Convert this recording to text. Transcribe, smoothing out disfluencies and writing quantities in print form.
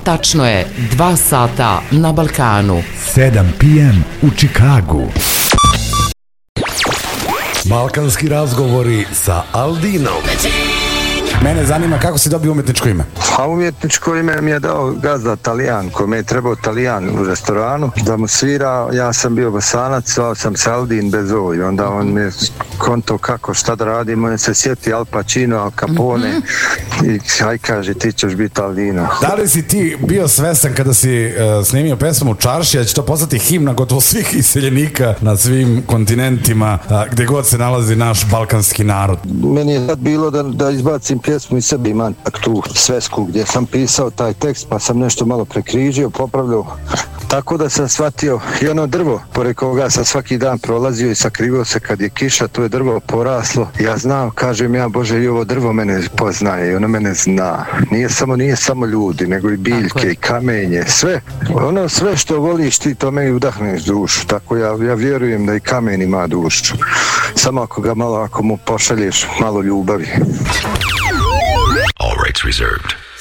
Tačno je 2 sata na Balkanu. 7 p.m. u Čikagu. Balkanski razgovori sa Aldinom. Mene zanima kako si dobio umjetničko ime. A umjetničko ime mi je dao gazda Talijan, kome je trebao Talijan u restoranu da mu svira. Ja sam bio Bosanac, zvao sam se Aldin bez O i onda on mi je konto kako, šta da radim, on se sjeti Al Pacino, Al Capone i aj kaže ti ćeš biti Aldino. Da li si ti bio svestan kada si snimio pesmu u Čarši, da će to postati himna gotovo svih iseljenika na svim kontinentima gdje god se nalazi naš balkanski narod? Meni je sad bilo da izbacim pjesmu iz sebe, imam tak tu svesku gdje sam pisao taj tekst pa sam nešto malo prekrižio, popravljao. Tako da sam shvatio i ono drvo pored koga sam svaki dan prolazio i sakrivao se kad je kiša, to je drvo poraslo. Ja znam, kažem ja, Bože, i ovo drvo mene poznaje i ono mene zna. Nije samo ljudi, nego i biljke i kamenje, sve. Ono sve što voliš ti, to meni udahneš dušu. Tako ja vjerujem da i kamen ima dušu. Samo ako mu pošalješ malo ljubavi. All rights reserved.